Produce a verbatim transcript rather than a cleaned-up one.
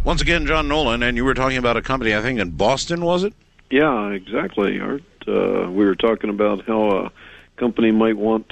Once again, John Nolan, and you were talking about a company, I think, in Boston, was it? Yeah, exactly, Art. Uh, we were talking about how a company might want